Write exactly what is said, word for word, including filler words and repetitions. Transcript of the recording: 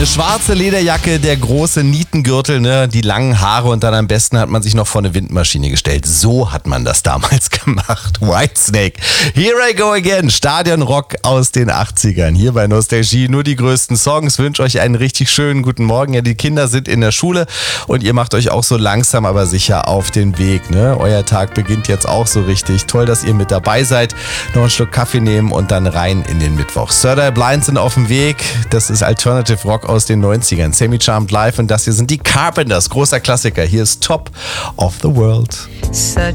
Eine schwarze Lederjacke, der große Nietengürtel, ne, die langen Haare und dann am besten hat man sich noch vor eine Windmaschine gestellt. So hat man das damals gemacht. Whitesnake. Here I go again. Stadionrock aus den achtzigern. Hier bei Nostalgie nur die größten Songs. Wünsche euch einen richtig schönen guten Morgen. Ja, die Kinder sind in der Schule und ihr macht euch auch so langsam, aber sicher auf den Weg. Ne? Euer Tag beginnt jetzt auch so richtig. Toll, dass ihr mit dabei seid. Noch einen Schluck Kaffee nehmen und dann rein in den Mittwoch. Third Eye Blind sind auf dem Weg. Das ist Alternative Rock aus den neunzigern. Semi Charmed Live und das hier sind die Carpenters. Großer Klassiker. Hier ist Top of the World.